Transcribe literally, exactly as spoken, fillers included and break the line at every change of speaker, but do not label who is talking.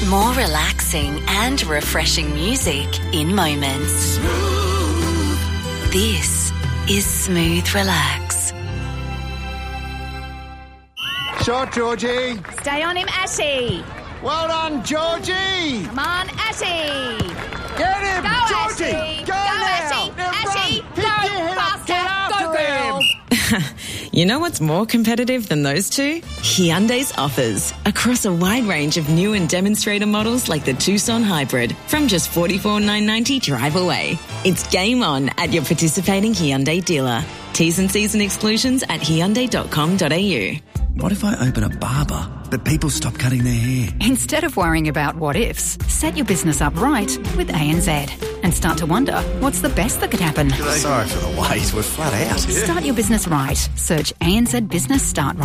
More relaxing and refreshing music in moments. Smooth. This is Smooth Relax.
Shot, Georgie.
Stay on him, Ashy.
Well done, Georgie.
Come on, Ashy.
Get him,
Go,
Georgie.
Ashy.
Go,
Go,
now.
Ashy.
Now
Ashy.
run.
Go,
Pick your head up.
faster.
Get after
Go, girl.
him.
You know what's more competitive than those two? Hyundai's offers. Across a wide range of new and demonstrator models like the Tucson Hybrid from just forty-four thousand nine hundred ninety dollars drive away. It's game on at your participating Hyundai dealer. T's and C's and exclusions at hyundai dot com dot a u.
What if I open a barber, but people stop cutting their hair?
Instead of worrying about what ifs, set your business up right with A N Z and start to wonder what's the best that could happen.
Sorry for the wait, we're flat out.
Start your business right. Search A N Z Business Start Right.